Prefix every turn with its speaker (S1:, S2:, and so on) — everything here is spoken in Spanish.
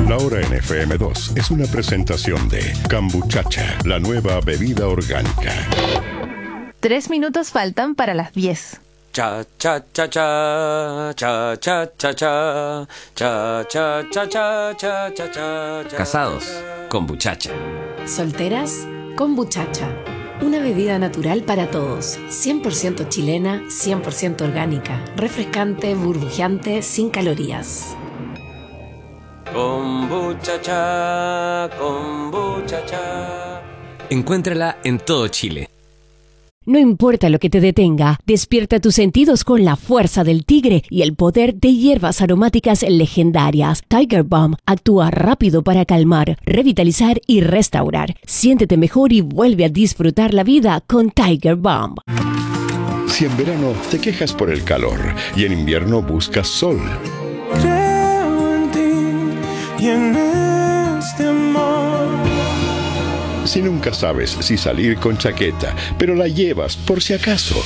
S1: La Hora en FM2 es una presentación de Cambuchacha, la nueva bebida orgánica.
S2: 3 minutos faltan para las 10.
S3: Cha cha cha cha cha cha cha cha cha cha cha cha cha cha cha.
S4: Casados con Buchacha.
S5: Solteras con Buchacha. Una bebida natural para todos, 100% chilena, 100% orgánica, refrescante, burbujeante, sin calorías.
S3: Kombuchacha, kombuchacha.
S4: Encuéntrala en todo Chile.
S6: No importa lo que te detenga, despierta tus sentidos con la fuerza del tigre y el poder de hierbas aromáticas legendarias. Tiger Balm actúa rápido para calmar, revitalizar y restaurar. Siéntete mejor y vuelve a disfrutar la vida con Tiger Balm.
S1: Si en verano te quejas por el calor y en invierno buscas sol.
S7: Creo en ti y en este amor.
S1: Si nunca sabes si salir con chaqueta, pero la llevas por si acaso.